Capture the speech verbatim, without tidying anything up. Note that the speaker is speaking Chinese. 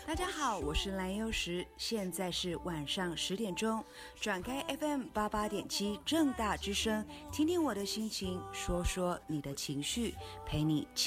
大家好，我是蓝优石，现在是晚上十点钟，转开 F M 八八点七正大之声，听听我的心情，说说你的情绪，陪你轻